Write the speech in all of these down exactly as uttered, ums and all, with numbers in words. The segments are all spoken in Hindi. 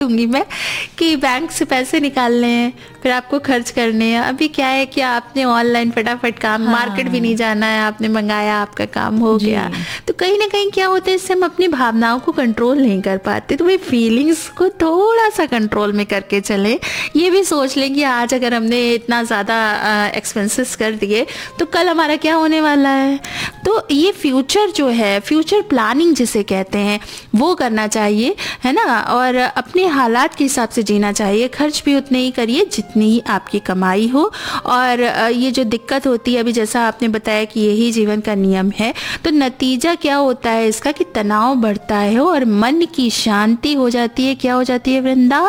दूंगी मैं कि बैंक से पैसे निकालने हैं, फिर आपको खर्च करने हैं। अभी क्या है कि आपने ऑनलाइन फटाफट काम, हाँ। मार्केट भी नहीं जाना है, आपने मंगाया, आपका काम हो जी। गया। तो कहीं ना कहीं क्या होता है, इससे हम अपनी भावनाओं को कंट्रोल नहीं कर पाते। तो भाई फीलिंग्स को थोड़ा सा कंट्रोल में करके चलें। ये भी सोच लें कि आज अगर हमने इतना ज़्यादा एक्सपेंसेस कर दिए तो कल हमारा क्या होने वाला है। तो ये फ्यूचर जो है, फ्यूचर प्लानिंग जिसे कहते हैं, वो करना चाहिए, है ना। और अपने हालात के हिसाब से जीना चाहिए। खर्च भी उतने ही करिए जितनी ही आपकी कमाई हो। और ये जो दिक्कत होती है, अभी जैसा आपने बताया कि यही जीवन का नियम है, तो नतीजा क्या होता है इसका कि तनाव बढ़ता है और मन की शांति हो जाती है। क्या हो जाती है वृंदा?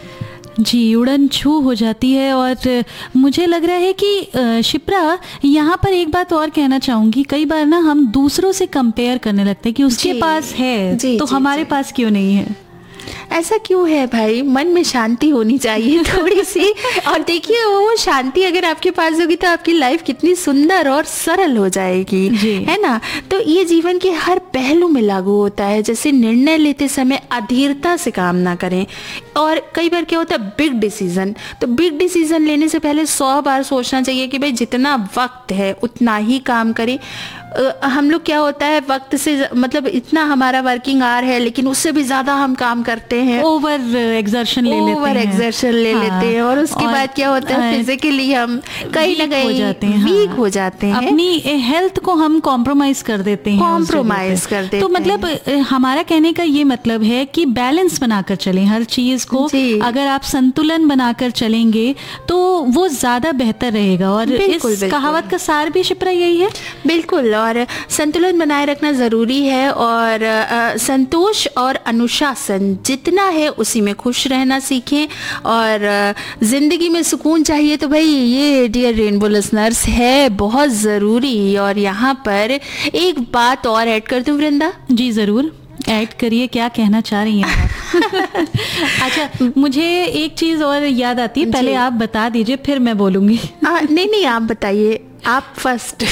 जी, उड़न छू हो जाती है। और मुझे लग रहा है कि शिप्रा, यहाँ पर एक बात और कहना चाहूँगी। कई बार ना हम दूसरों से कंपेयर करने लगते हैं कि उसके पास है जी, तो जी, हमारे जी. पास क्यों नहीं है। ऐसा क्यों है भाई? मन में शांति होनी चाहिए थोड़ी सी। और देखिए, वो शांति अगर आपके पास होगी तो आपकी लाइफ कितनी सुंदर और सरल हो जाएगी, है ना। तो ये जीवन के हर पहलू में लागू होता है। जैसे निर्णय लेते समय अधीरता से काम ना करें। और कई बार क्या होता है, बिग डिसीजन, तो बिग डिसीजन लेने से पहले सौ बार सोचना चाहिए कि भाई जितना वक्त है उतना ही काम करें। हम लोग क्या होता है, वक्त से मतलब इतना हमारा वर्किंग आवर है लेकिन उससे भी ज्यादा हम काम करते हैं, ओवर एक्सर्शन ले लेते हैं ओवर एक्सर्शन ले हाँ, लेते हैं। और उसके और बाद क्या होता है, फिजिकली हम कहीं ना कहीं वीक हो जाते हैं, अपनी हेल्थ को हम कॉम्प्रोमाइज कर देते हैं, कॉम्प्रोमाइज कर देते हैं। तो मतलब हमारा कहने का ये मतलब है कि बैलेंस बनाकर चलें हर चीज को। अगर आप संतुलन बनाकर चलेंगे तो वो ज्यादा बेहतर रहेगा। और इस कहावत का सार भी शिप्रा यही है। बिल्कुल, और संतुलन बनाए रखना ज़रूरी है। और आ, संतोष और अनुशासन जितना है उसी में खुश रहना सीखें। और ज़िंदगी में सुकून चाहिए तो भाई ये डियर रेनबो लिसनर्स है बहुत ज़रूरी। और यहाँ पर एक बात और ऐड कर दूं वृंदा? जी ज़रूर ऐड करिए, क्या कहना चाह रही हैं आप? अच्छा, मुझे एक चीज़ और याद आती है, पहले आप बता दीजिए फिर मैं बोलूँगी। नहीं नहीं, आप बताइए, आप फर्स्ट।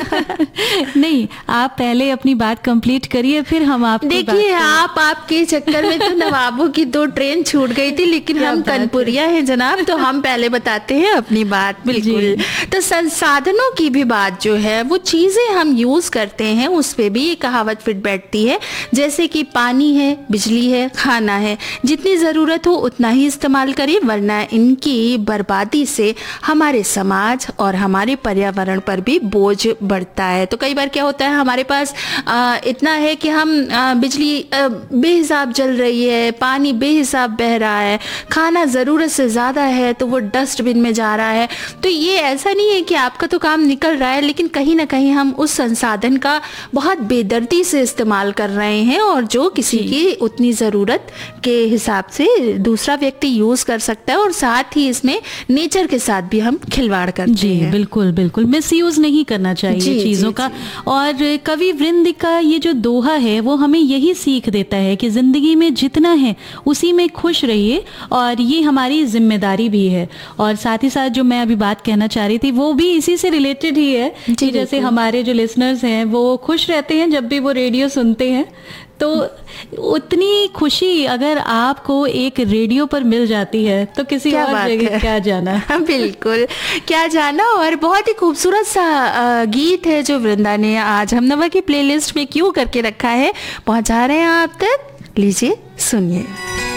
नहीं, आप पहले अपनी बात कंप्लीट करिए फिर हम आप देखिए। आप आपके चक्कर में तो नवाबों की दो ट्रेन छूट गई थी, लेकिन हम कनपुरिया हैं जनाब, तो हम पहले बताते हैं अपनी बात। बिल्कुल। तो संसाधनों की भी बात जो है, वो चीजें हम यूज करते हैं उस पे भी ये कहावत फिट बैठती है। जैसे कि पानी है, बिजली है, खाना है, जितनी जरूरत हो उतना ही इस्तेमाल करिए, वरना इनकी बर्बादी से हमारे समाज और हमारे पर्यावरण पर भी बोझ बढ़ता है। तो कई बार क्या होता है, हमारे पास आ, इतना है कि हम आ, बिजली बेहिसाब जल रही है, पानी बेहिसाब बह रहा है, खाना ज़रूरत से ज़्यादा है तो वो डस्टबिन में जा रहा है। तो ये ऐसा नहीं है कि आपका तो काम निकल रहा है, लेकिन कहीं ना कहीं हम उस संसाधन का बहुत बेदर्दी से इस्तेमाल कर रहे हैं, और जो किसी की उतनी ज़रूरत के हिसाब से दूसरा व्यक्ति यूज़ कर सकता है। और साथ ही इसमें नेचर के साथ भी हम खिलवाड़ करते जी, हैं। बिल्कुल बिल्कुल मिसयूज नहीं करना चाहिए जी, चीजों जी, का जी। और कवि वृंद का ये जो दोहा है वो हमें यही सीख देता है कि जिंदगी में जितना है उसी में खुश रहिए, और ये हमारी जिम्मेदारी भी है। और साथ ही साथ जो मैं अभी बात कहना चाह रही थी वो भी इसी से रिलेटेड ही है कि जैसे हमारे जो लिसनर्स हैं वो खुश रहते हैं जब भी वो रेडियो सुनते हैं, तो उतनी खुशी अगर आपको एक रेडियो पर मिल जाती है तो किसी और जगह क्या जाना। बिल्कुल, क्या जाना। और बहुत ही खूबसूरत सा गीत है जो वृंदा ने आज हमनवा की प्लेलिस्ट में क्यों करके रखा है, पहुंचा रहे हैं आप तक। लीजिए, सुनिए।